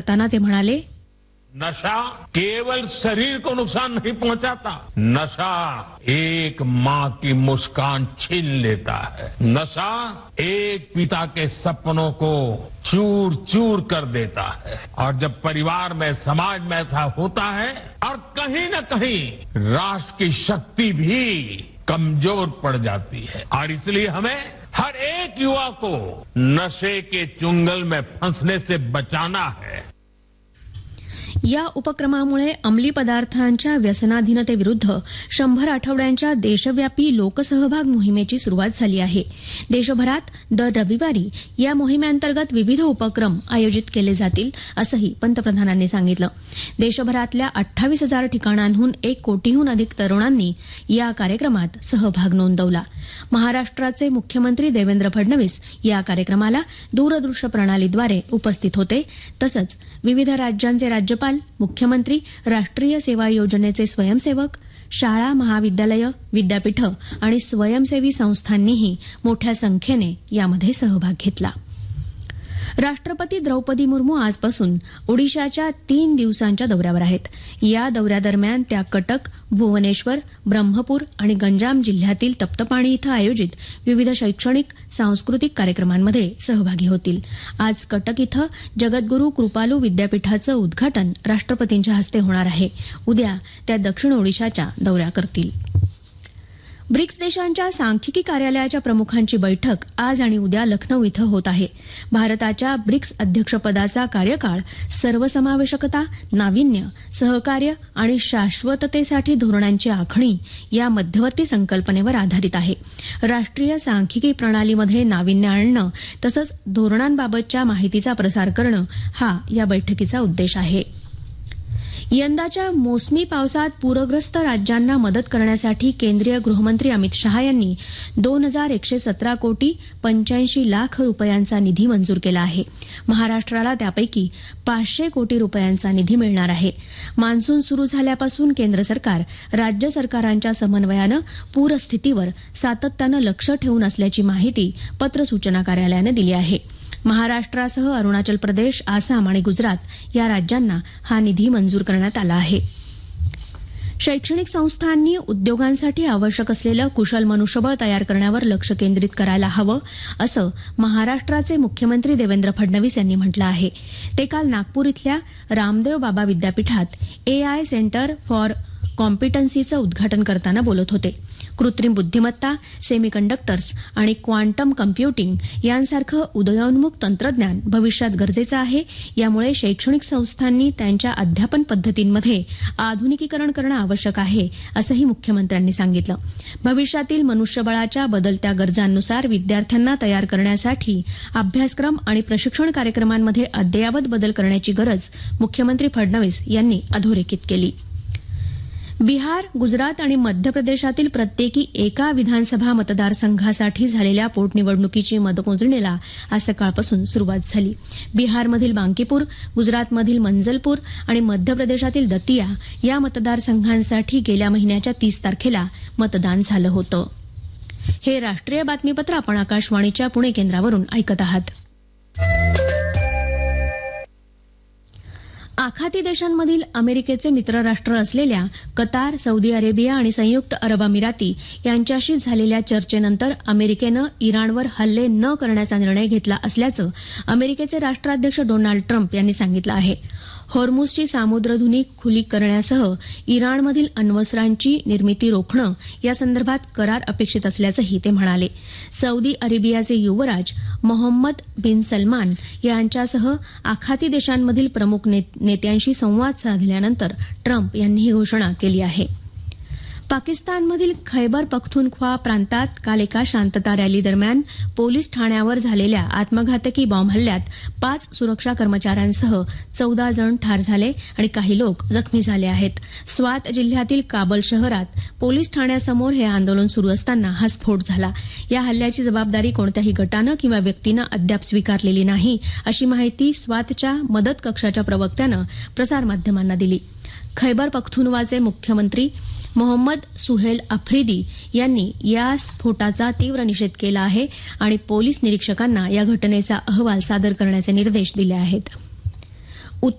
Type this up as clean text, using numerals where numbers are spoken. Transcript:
करताना ते म्हणाले, नशा केवल शरीर को नुकसान नहीं पहुंचाता, नशा एक माँ की मुस्कान छीन लेता है, नशा एक पिता के सपनों को चूर चूर कर देता है। और जब परिवार में, समाज में ऐसा होता है और कहीं न कहीं राष्ट्र की शक्ति भी कमजोर पड़ जाती है। और इसलिए हमें हर एक युवा को नशे के चुंगल में फंसने से बचाना है। या उपक्रमामुळे अंमली पदार्थांच्या व्यसनाधीनतेविरुद्ध 100 आठवड्यांच्या देशव्यापी लोकसहभाग मोहिमेची सुरुवात झाली आहे. देशभरात दर रविवारी या मोहिमेअंतर्गत विविध उपक्रम आयोजित केले जातील, असंही पंतप्रधानांनी सांगितलं. देशभरातल्या 28,000 ठिकाणांहून 1 कोटीहून अधिक तरुणांनी या कार्यक्रमात सहभाग नोंदवला. महाराष्ट्राचे मुख्यमंत्री देवेंद्र फडणवीस या कार्यक्रमाला दूरदृश्य प्रणालीद्वारे उपस्थित होते. तसंच विविध राज्यांचे राज्यपाल, मुख्यमंत्री, राष्ट्रीय सेवा योजनेचे स्वयंसेवक, शाळा, महाविद्यालयं, विद्यापीठं आणि स्वयंसेवी संस्थांनीही मोठ्या संख्येने यामध्ये सहभाग घेतला. राष्ट्रपती द्रौपदी मुर्मू आजपासून ओडिशाच्या 3 दिवसांच्या दौऱ्यावर आहेत. या दौऱ्यादरम्यान त्या कटक, भुवनेश्वर, ब्रह्मपूर आणि गंजाम जिल्ह्यातील तप्तपाणी इथं आयोजित विविध शैक्षणिक, सांस्कृतिक कार्यक्रमांमध्ये सहभागी होतील. आज कटक इथं जगद्गुरू कृपालू विद्यापीठाचं उद्घाटन राष्ट्रपतींच्या हस्ते होणार आहे. उद्या त्या दक्षिण ओडिशाच्या दौरा करतील. ब्रिक्स देशांच्या सांख्यिकी कार्यालयाच्या प्रमुखांची बैठक आज आणि उद्या लखनौ इथं होत आहे. भारताच्या ब्रिक्स अध्यक्षपदाचा कार्यकाळ सर्वसमावेशकता, नाविन्य, सहकार्य आणि शाश्वततेसाठी धोरणांची आखणी या मध्यवर्ती संकल्पनेवर आधारित आहे. राष्ट्रीय सांख्यिकी प्रणालीमध्ये नाविन्य आणणं तसंच धोरणांबाबतच्या माहितीचा प्रसार करणं हा या बैठकीचा उद्देश आहे. यंदाच्या मोसमी पावसात पूरग्रस्त राज्यांना मदत करण्यासाठी केंद्रीय गृहमंत्री अमित शहा यांनी 2,117 कोटी 85 लाख रुपयांचा निधी मंजूर केला आहे. महाराष्ट्राला त्यापैकी 500 कोटी रुपयांचा निधी मिळणार आहे. मान्सून सुरू झाल्यापासून केंद्र सरकार, राज्य सरकारांच्या समन्वयानं पूरस्थितीवर सातत्यानं लक्ष ठेवून असल्याची माहिती पत्र सूचना कार्यालयानं दिली आहे. महाराष्ट्रासह अरुणाचल प्रदेश, आसाम आणि गुजरात या राज्यांना हा निधी मंजूर करण्यात आला आहे. शैक्षणिक संस्थांनी उद्योगांसाठी आवश्यक असलेलं कुशल मनुष्यबळ तयार करण्यावर लक्ष केंद्रित करायला हवं, असं महाराष्ट्राचे मुख्यमंत्री देवेंद्र फडणवीस यांनी म्हटलं आहे. ते काल नागपूर इथल्या रामदेव बाबा विद्यापीठात AI सेंटर फॉर कॉम्पिटन्सीचं उद्घाटन करताना बोलत होते. कृत्रिम बुद्धिमत्ता, सेमीकंडक्टर्स आणि क्वांटम कम्प्युटिंग यांसारखं उदयोन्मुख तंत्रज्ञान भविष्यात गरजेचं आहे. यामुळे शैक्षणिक संस्थांनी त्यांच्या अध्यापन पद्धतींमध्ये आधुनिकीकरण करणं आवश्यक आहे, असंही मुख्यमंत्र्यांनी सांगितलं. भविष्यातील मनुष्यबळाच्या बदलत्या गरजांनुसार विद्यार्थ्यांना तयार करण्यासाठी अभ्यासक्रम आणि प्रशिक्षण कार्यक्रमांमध्ये अद्ययावत बदल करण्याची गरज मुख्यमंत्री फडणवीस यांनी अधोरेखित केली. बिहार, गुजरात आणि मध्य प्रदेशातील प्रत्येकी एका विधानसभा मतदारसंघासाठी झालेल्या पोटनिवडणुकीची मतमोजणीला आज सकाळपासून सुरुवात झाली. बिहारमधील बांकीपूर, गुजरातमधील मंजलपूर आणि मध्य प्रदेशातील दतिया या मतदारसंघांसाठी गेल्या महिन्याच्या 30 तारखेला मतदान झालं होतं. हे राष्ट्रीय बातमीपत्र आपण आकाशवाणीच्या पुणे केंद्रावरून ऐकत आहात. आखाती देशांमधील अमेरिकेचे मित्रराष्ट्र असलेल्या कतार, सौदी अरेबिया आणि संयुक्त अरब अमिराती यांच्याशी झालेल्या चर्चेनंतर अमेरिकेनं इराणवर हल्ले न करण्याचा निर्णय घेतला असल्याचं अमेरिकेचे राष्ट्राध्यक्ष डोनाल्ड ट्रम्प यांनी सांगितलं आहे. हॉर्मुझची सामुद्रधुनी खुली करण्यासह इराणमधील अण्वस्त्रांची निर्मिती रोखणं यासंदर्भात करार अपेक्षित असल्याचंही ते म्हणाले. सौदी अरेबियाचे युवराज मोहम्मद बिन सलमान यांच्यासह आखाती देशांमधील प्रमुख नेत्यांशी संवाद साधल्यानंतर ट्रम्प यांनी ही घोषणा केली आहे. पाकिस्तानमधील खैबर पख्तूनख्वा प्रांतात काल एका शांतता रॅली दरम्यान पोलीस ठाण्यावर झालेल्या आत्मघातकी बॉम्ब हल्ल्यात 5 सुरक्षा कर्मचाऱ्यांसह 14 जण ठार झाले आणि काही लोक जखमी झाले आहेत. स्वात जिल्ह्यातील काबल शहरात पोलीस ठाण्यासमोर हे आंदोलन सुरू असताना हा स्फोट झाला. या हल्ल्याची जबाबदारी कोणत्याही गटानं किंवा व्यक्तीनं अद्याप स्वीकारलेली नाही, अशी माहिती स्वातच्या मदत कक्षाच्या प्रवक्त्यानं प्रसारमाध्यमांना दिली. खैबर पख्तूनख्वाचे मुख्यमंत्री मोहम्मद सुहेल आफ्रिदी यांनी या स्फोटाचा तीव्र निषेध केला आहे आणि पोलीस निरीक्षकांना या घटनेचा अहवाल सादर करण्याचे निर्देश दिले आहेत.